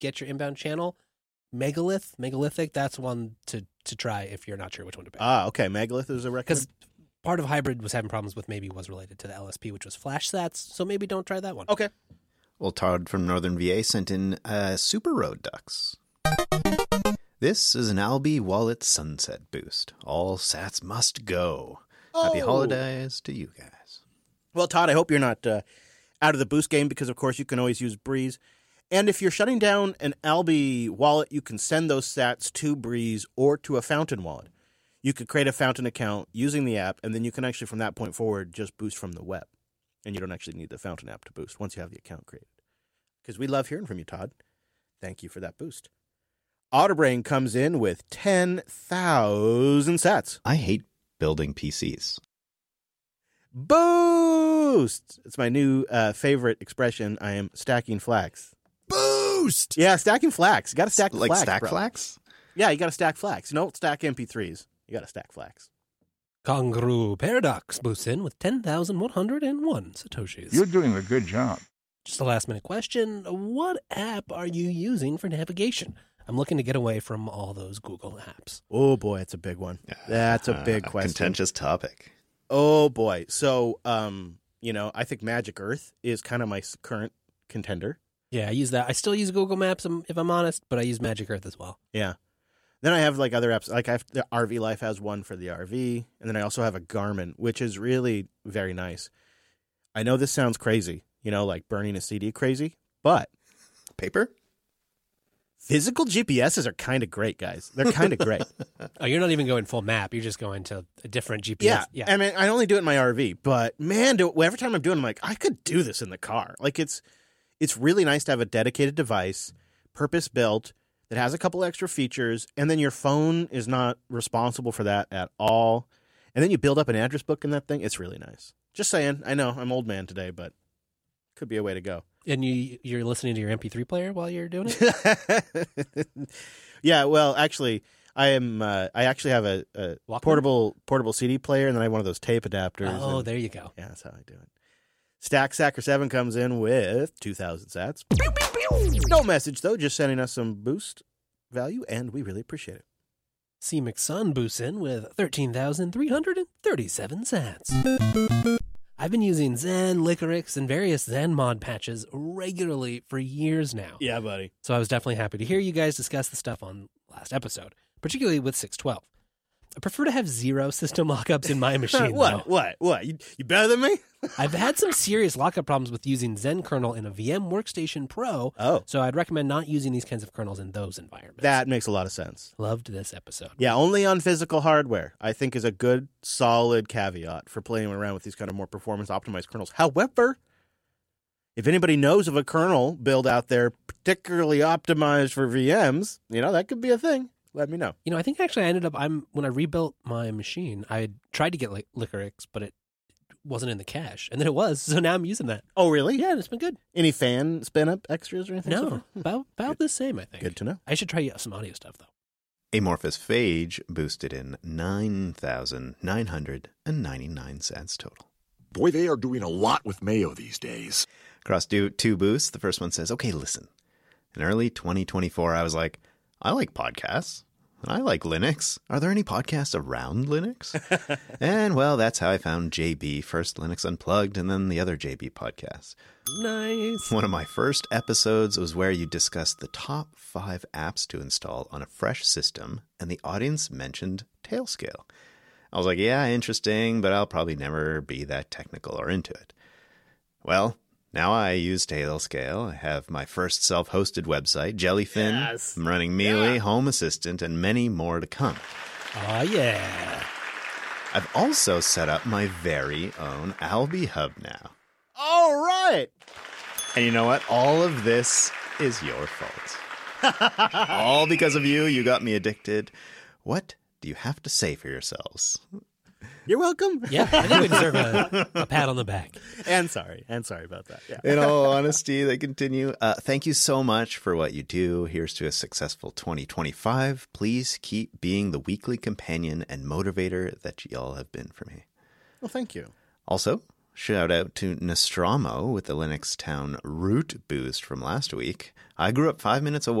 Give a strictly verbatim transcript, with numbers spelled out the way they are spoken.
get your inbound channel. Megalith, megalithic, that's one to, to try if you're not sure which one to pick. Ah, okay. Megalith is a Because recommend. part of hybrid was having problems with maybe was related to the L S P, which was flash sats. So maybe don't try that one. Okay. Well, Todd from Northern V A sent in uh, Super Road Ducks. This is an Albi Wallet Sunset Boost. All sats must go. Happy Oh. holidays to you guys. Well, Todd, I hope you're not uh, out of the boost game because, of course, you can always use Breeze. And if you're shutting down an Albi wallet, you can send those sats to Breeze or to a Fountain wallet. You could create a Fountain account using the app, and then you can actually, from that point forward, just boost from the web. And you don't actually need the Fountain app to boost once you have the account created. Because we love hearing from you, Todd. Thank you for that boost. Otterbrain comes in with ten thousand sats. I hate building P Cs. Boost! It's my new uh, favorite expression. I am stacking flax. Boost! Yeah, stacking flax. You got to stack the Like flax, stack bro. flax? Yeah, you got to stack flax. You don't stack M P threes. You got to stack flax. Kangaroo Paradox boosts in with ten thousand one hundred one Satoshis. You're doing a good job. Just a last minute question. What app are you using for navigation? I'm looking to get away from all those Google apps. Oh, boy, that's a big one. That's a big Uh, question. Contentious topic. Oh, boy. So, um, you know, I think Magic Earth is kind of my s- current contender. Yeah, I use that. I still use Google Maps, um, if I'm honest, but I use Magic Earth as well. Yeah. Then I have like other apps. Like I have the R V Life has one for the R V, and then I also have a Garmin, which is really very nice. I know this sounds crazy, you know, like burning a C D crazy, but Paper? physical G P S's are kind of great, guys. They're kind of great. Oh, you're not even going full map. You're just going to a different G P S. Yeah, I mean, I only do it in my R V, but man, do, every time I'm doing, it, I'm like, I could do this in the car. Like it's, it's really nice to have a dedicated device, purpose built, that has a couple extra features, and then your phone is not responsible for that at all. And then you build up an address book in that thing. It's really nice. Just saying. I know I'm old man today, but could be a way to go. And you, you're listening to your M P three player while you're doing it? Yeah, well, actually, I am. Uh, I actually have a, a Walkman? portable portable C D player, and then I have one of those tape adapters. Oh, and- there you go. Yeah, that's how I do it. Stack Sacker seven comes in with two thousand sats. No message, though, just sending us some boost value, and we really appreciate it. C. McSun boosts in with thirteen thousand three hundred thirty-seven sats. I've been using Zen, Licorix, and various Zen mod patches regularly for years now. Yeah, buddy. So I was definitely happy to hear you guys discuss the stuff on last episode, particularly with six twelve. I prefer to have zero system lockups in my machine. what? though. What? What? You, you better than me? I've had some serious lockup problems with using Zen kernel in a V M Workstation Pro, Oh, so I'd recommend not using these kinds of kernels in those environments. that makes a lot of sense. Loved this episode. Yeah, only on physical hardware, I think, is a good, solid caveat for playing around with these kind of more performance-optimized kernels. However, if anybody knows of a kernel build out there particularly optimized for V Ms, you know, that could be a thing. Let me know. You know, I think actually I ended up, I'm when I rebuilt my machine, I had tried to get like Licorix, but it wasn't in the cache. And then it was, so now I'm using that. Oh, really? Yeah, and it's been good. Any fan spin-up extras or anything? so No, far? about, about the same, I think. Good to know. I should try some audio stuff, though. Amorphous Phage boosted in nine thousand nine hundred ninety-nine cents total. Boy, they are doing a lot with mayo these days. Across do two boosts, the first one says, okay, listen. In early twenty twenty-four, I was like, I like podcasts. I like Linux. Are there any podcasts around Linux? And, well, that's how I found J B, first Linux Unplugged, and then the other J B podcast. Nice. One of my first episodes was where you discussed the top five apps to install on a fresh system, and the audience mentioned Tailscale. I was like, yeah, interesting, but I'll probably never be that technical or into it. Well, now I use Tailscale. I have my first self-hosted website, Jellyfin. Yes. I'm running Mealy, Home Assistant, and many more to come. Oh, yeah. I've also set up my very own Albi Hub now. All right. And you know what? All of this is your fault. All because of you. You got me addicted. What do you have to say for yourselves? You're welcome. Yeah, I think we deserve a, a pat on the back. And sorry. And sorry about that. Yeah. In all honesty, they continue. Uh, thank you so much for what you do. Here's to a successful twenty twenty-five. Please keep being the weekly companion and motivator that y'all have been for me. Well, thank you. Also, Shout out to Nostromo with the Linux Town root boost from last week. I grew up five minutes away